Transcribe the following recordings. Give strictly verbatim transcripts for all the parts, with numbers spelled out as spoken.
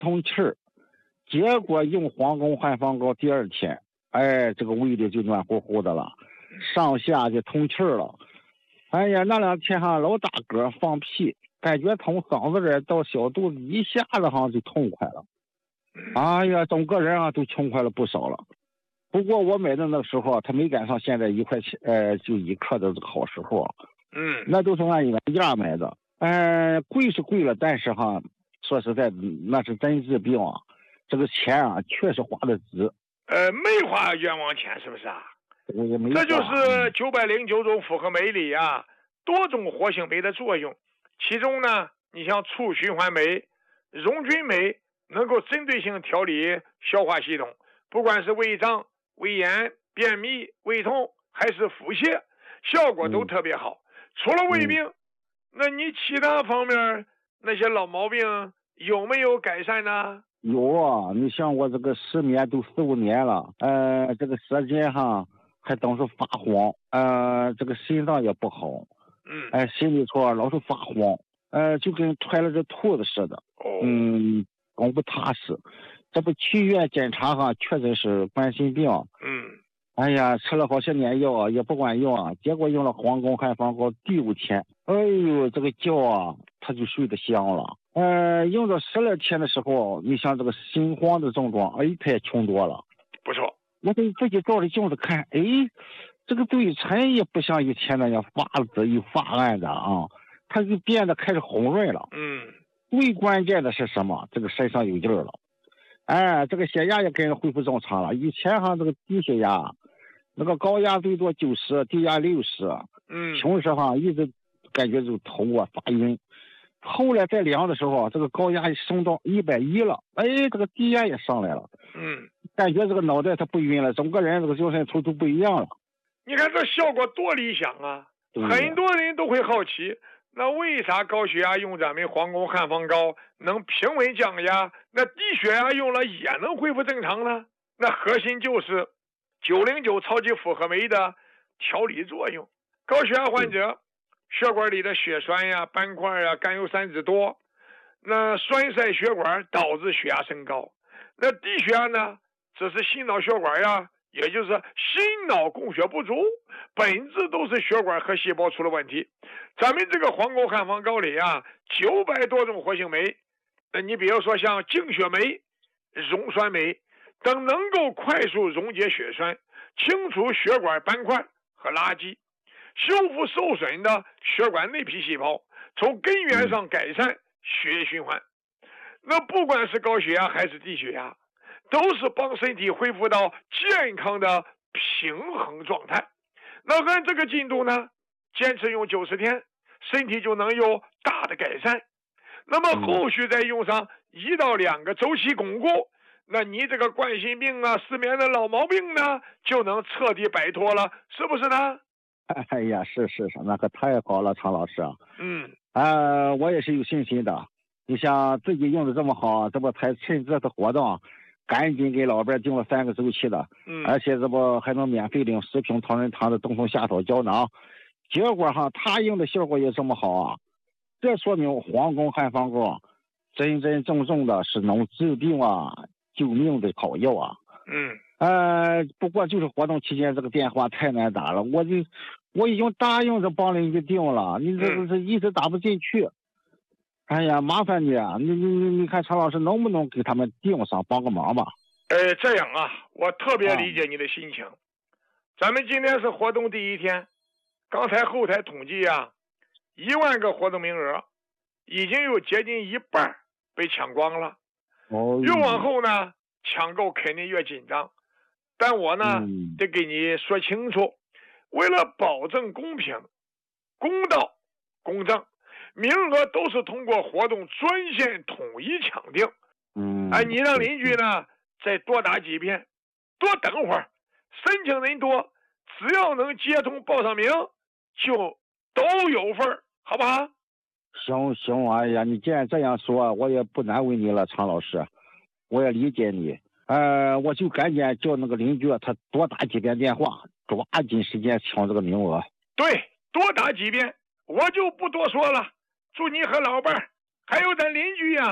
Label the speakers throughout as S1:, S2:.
S1: 通气儿。结果用黄宫汉方膏第二天，哎，这个胃里就暖乎乎的了，上下就通气儿了。哎呀，那两天哈老打嗝放屁，感觉从嗓子这儿到小肚子一下子哈就痛快了。哎呀，整个人啊都痛快了不少了。不过我买的那个时候，他没赶上现在一块钱，呃，就一克的这个好时候。
S2: 嗯，
S1: 那都是按原价买的。呃，贵是贵了，但是哈，说实在，那是真治病啊。这个钱啊，确实花的值。
S2: 呃，没花冤枉钱，是不是啊？
S1: 我也没。
S2: 这就是九百零九种复合酶里啊，多种活性酶的作用。其中呢，你像促循环酶、溶菌酶，能够针对性调理消化系统，不管是胃胀、胃炎、便秘、胃痛，还是腹泻，效果都特别好。嗯、除了胃病，嗯、那你其他方面那些老毛病有没有改善呢？
S1: 有啊，你像我这个失眠都四五年了，呃，这个舌尖哈还总是发黄，呃，这个心脏也不好，
S2: 嗯，
S1: 哎、呃，心里头老是发慌，呃，就跟揣了只兔子似的，
S2: 哦、
S1: 嗯，总不踏实。这不去医院检查哈，确诊是冠心病，
S2: 嗯，
S1: 哎呀，吃了好些年药也不管用啊，结果用了黄宫汉方膏，第五天，哎呦，这个觉啊，他就睡得香了。呃，用到十来天的时候，你像这个心慌的症状，哎，它也轻多了。
S2: 不错，
S1: 我给自己照着镜子看，哎，这个嘴唇也不像以前那样发紫又发暗的啊，它就变得开始红润了。
S2: 嗯，
S1: 最关键的是什么？这个身上有劲儿了。哎，这个血压也跟着恢复正常了。以前哈，这个低血压，那个高压最多九十，低压六十，
S2: 嗯，
S1: 平时哈一直感觉就头啊发晕。后来再量的时候，这个高压升到一百一了，哎，这个低压也上来了，
S2: 嗯，
S1: 感觉这个脑袋它不晕了，整个人这个精神头都不一样了。
S2: 你看这效果多理想啊！很多人都会好奇，那为啥高血压用咱们黄宫汉方膏能平稳降压，那低血压用了也能恢复正常呢？那核心就是九零九超级复合酶的调理作用。高血压患者血管里的血栓呀、斑块呀、甘油三酯多，那栓塞血管导致血压升高。那低血压呢，这是心脑血管呀，也就是心脑供血不足，本质都是血管和细胞出了问题。咱们这个黄宫汉方膏里啊，九百多种活性酶，那你比如说像净血酶、溶栓酶等，能够快速溶解血栓，清除血管斑块和垃圾，修复受损的血管内皮细胞，从根源上改善血液循环。那不管是高血压还是低血压，都是帮身体恢复到健康的平衡状态。那按这个进度呢，坚持用九十天，身体就能有大的改善。那么后续再用上一到两个周期巩固，那你这个冠心病啊、失眠的老毛病呢，就能彻底摆脱了，是不是呢？
S1: 哎呀，是是是，那可太好了，常老师啊。
S2: 嗯，
S1: 呃，我也是有信心的。你像自己用的这么好，这不才趁这次活动，赶紧给老伴订了三个周期的，
S2: 嗯，
S1: 而且这不还能免费领十瓶同仁堂的冬虫夏草胶囊。结果哈，他用的效果也这么好啊，这说明黄宫汉方膏真真正正的是能治病啊、救命的好药啊。
S2: 嗯，
S1: 呃，不过就是活动期间这个电话太难打了，我就我已经答应着帮邻居订了，你这这这一直打不进去。哎呀，麻烦你啊！你你你你看，常老师能不能给他们订上，帮个忙吧？
S2: 呃，这样啊，我特别理解你的心情。啊、咱们今天是活动第一天，刚才后台统计啊，一万个活动名额，已经有接近一半被抢光了。
S1: 哦。
S2: 越往后呢，抢购肯定越紧张。但我呢，
S1: 嗯、
S2: 得给你说清楚，为了保证公平、公道、公正。名额都是通过活动专线统一抢定。
S1: 嗯，
S2: 哎，你让邻居呢再多打几遍，多等会儿，申请人多，只要能接通报上名，就都有份儿，好不好？
S1: 行行，哎呀，你既然这样说，我也不难为你了，常老师，我也理解你。呃，我就赶紧叫那个邻居他多打几遍电话，抓紧时间抢这个名额。
S2: 对，多打几遍，我就不多说了。祝你和老伴儿还有咱邻居呀、啊，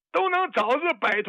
S2: 都能早日摆脱